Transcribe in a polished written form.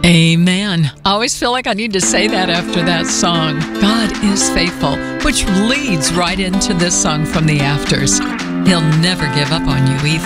Amen. I always feel like I need to say that after that song. God is faithful, which leads right into this song from the Afters. He'll never give up on you either.